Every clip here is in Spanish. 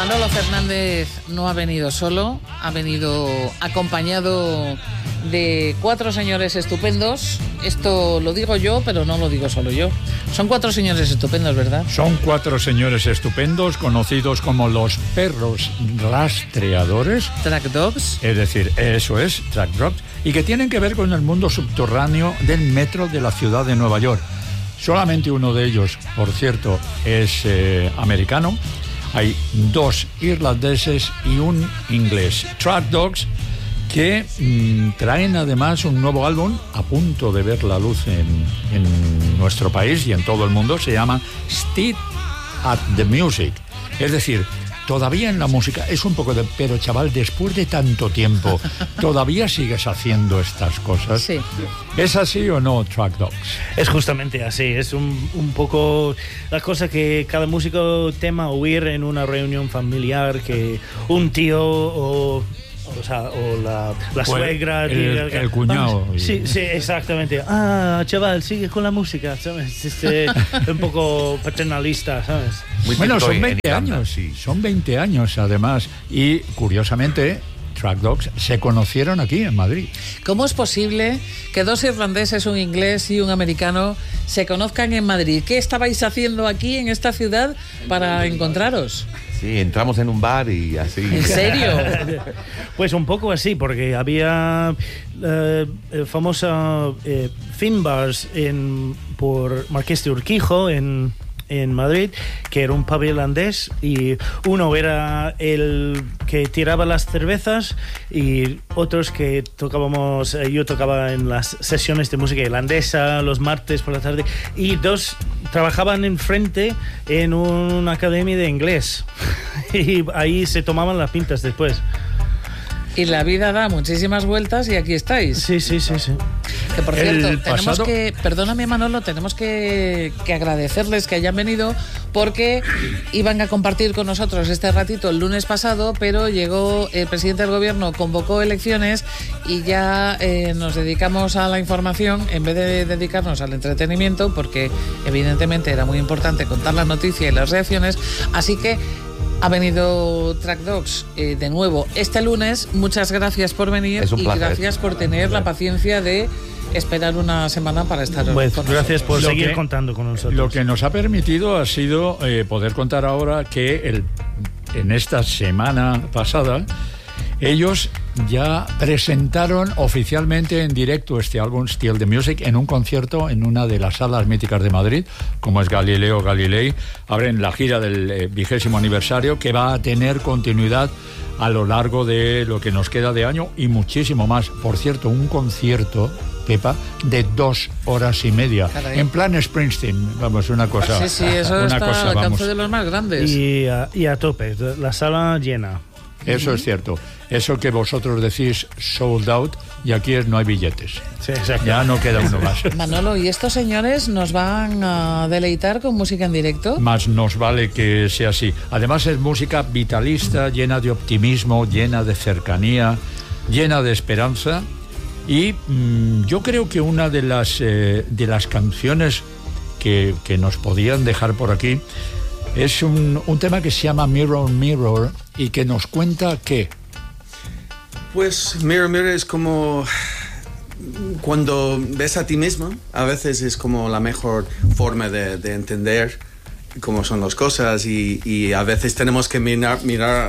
Manolo Fernández no ha venido solo, ha venido acompañado de 4 señores estupendos. Esto lo digo yo, pero no lo digo solo yo. Son 4 señores estupendos, ¿verdad? Son 4 señores estupendos, conocidos como los perros rastreadores. Track Dogs. Es decir, eso es, Track Dogs, y que tienen que ver con el mundo subterráneo del metro de la ciudad de Nueva York. Solamente uno de ellos, por cierto, es americano. Hay 2 irlandeses y un inglés. Track Dogs, que traen además un nuevo álbum a punto de ver la luz en nuestro país y en todo el mundo. Se llama Still at the Music. Es decir, todavía en la música es un poco de... Pero chaval, después de tanto tiempo, ¿todavía sigues haciendo estas cosas? Sí. ¿Es así o no, Track Dogs? Es justamente así. Es un poco la cosa que cada músico tema oír en una reunión familiar, que un tío o la suegra diga, el cuñado. Sí, exactamente. Chaval, sigue con la música, ¿sabes? Un poco paternalista, ¿sabes? Bueno, son 20 años, sí. Son 20 años, además. Y, curiosamente, Track Dogs se conocieron aquí, en Madrid. ¿Cómo es posible que 2 irlandeses, un inglés y un americano se conozcan en Madrid? ¿Qué estabais haciendo aquí, en esta ciudad, para encontraros? Sí, entramos en un bar y así. ¿En serio? Pues un poco así, porque había el famoso Finbars por Marqués de Urquijo en Madrid, que era un pub irlandés, y uno era el que tiraba las cervezas y otros que tocábamos, yo tocaba en las sesiones de música irlandesa los martes por la tarde, y 2 trabajaban enfrente en una academia de inglés y ahí se tomaban las pintas después. Y la vida da muchísimas vueltas y aquí estáis. Sí. Que por cierto, perdóname Manolo, tenemos que agradecerles que hayan venido, porque iban a compartir con nosotros este ratito el lunes pasado, pero llegó el presidente del gobierno, convocó elecciones y ya nos dedicamos a la información en vez de dedicarnos al entretenimiento, porque evidentemente era muy importante contar la noticia y las reacciones, así que ha venido Track Dogs de nuevo este lunes. Muchas gracias por venir y gracias por tener la paciencia de esperar una semana para estar con nosotros. Gracias por seguir contando con nosotros. Lo que nos ha permitido ha sido poder contar ahora que en esta semana pasada ellos ya presentaron oficialmente en directo este álbum Still the Music en un concierto en una de las salas míticas de Madrid, como es Galileo Galilei. Abren la gira del 20º aniversario, que va a tener continuidad a lo largo de lo que nos queda de año y muchísimo más. Por cierto, un concierto, Pepa, de 2 horas y media. Caray. En plan Springsteen, vamos, una cosa. Sí, eso está al alcance de los más grandes. Y a tope, la sala llena. Eso es cierto. Eso que vosotros decís sold out, y aquí no hay billetes. Sí, exacto. Ya no queda uno más. Manolo, ¿y estos señores nos van a deleitar con música en directo? Más nos vale que sea así. Además es música vitalista, llena de optimismo, llena de cercanía, llena de esperanza. Y yo creo que una de las canciones que nos podían dejar por aquí es un tema que se llama Mirror Mirror, y que nos cuenta que... Pues Mirror Mirror es como cuando ves a ti mismo, a veces es como la mejor forma de entender cómo son las cosas, y a veces tenemos que mirarnos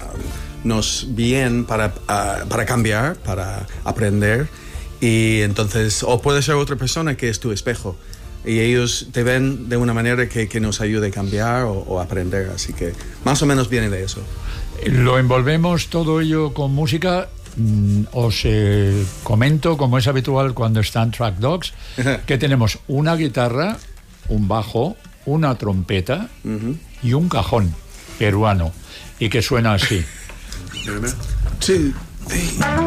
bien para cambiar, para aprender, y entonces, o puede ser otra persona que es tu espejo, y ellos te ven de una manera que nos ayude a cambiar o aprender, así que más o menos viene de eso. Lo envolvemos todo ello con música. Os comento, como es habitual cuando están Track Dogs, que tenemos una guitarra, un bajo, una trompeta y un cajón peruano, y que suena así. 2, 3